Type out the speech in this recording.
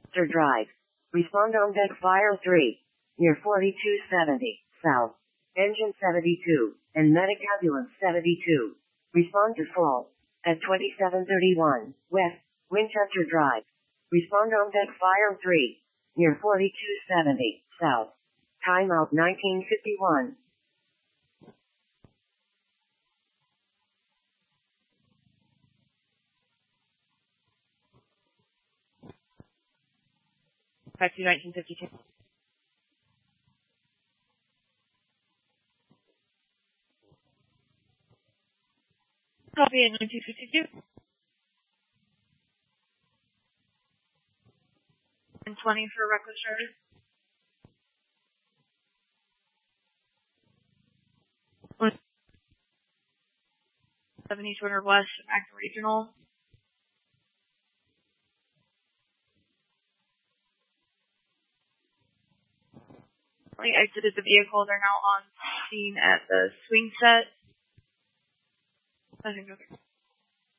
Winchester Drive. Respond on deck Fire 3. Near 4270 South. Engine 72 and medic ambulance 72. Respond to fall at 2731 West Winchester Drive. Respond on deck Fire 3. Near 4270 South. Timeout 1951. Back to 1952. Copy at 1952. And 20 for reckless driver. With 7200 West, Acton Regional. We exited the vehicle. They're now on scene at the swing set. I think they're